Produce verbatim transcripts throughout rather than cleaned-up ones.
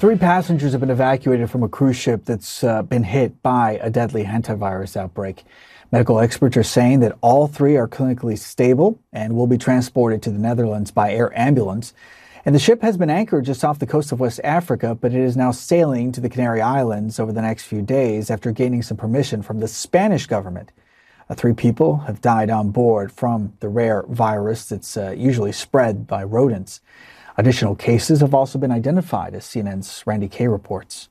Three passengers have been evacuated from a cruise ship that's uh, been hit by a deadly hantavirus outbreak. Medical experts are saying that all three are clinically stable and will be transported to the Netherlands by air ambulance. And the ship has been anchored just off the coast of West Africa, but it is now sailing to the Canary Islands over the next few days after gaining some permission from the Spanish government. Uh, three people have died on board from the rare virus that's uh, usually spread by rodents. Additional cases have also been identified, as C N N's Randy Kay reports.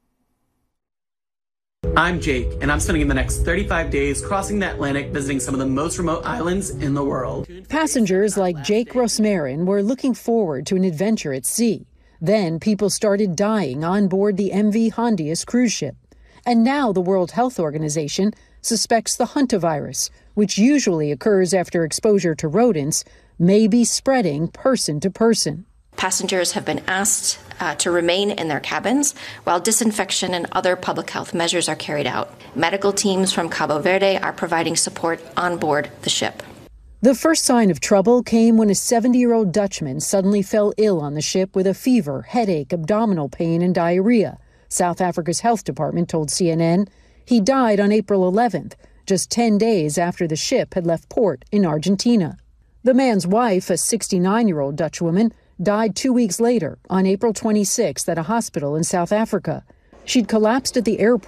I'm Jake, and I'm spending the next thirty-five days crossing the Atlantic, visiting some of the most remote islands in the world. Passengers like Jake Rosmarin were looking forward to an adventure at sea. Then people started dying on board the M V Hondius cruise ship. And now the World Health Organization suspects the hantavirus, which usually occurs after exposure to rodents, may be spreading person to person. Passengers have been asked uh, to remain in their cabins while disinfection and other public health measures are carried out. Medical teams from Cabo Verde are providing support on board the ship. The first sign of trouble came when a seventy-year-old Dutchman suddenly fell ill on the ship with a fever, headache, abdominal pain, and diarrhea. South Africa's health department told C N N he died on April eleventh, just ten days after the ship had left port in Argentina. The man's wife, a sixty-nine-year-old Dutch woman, died two weeks later on April twenty-sixth at a hospital in South Africa. She'd collapsed at the airport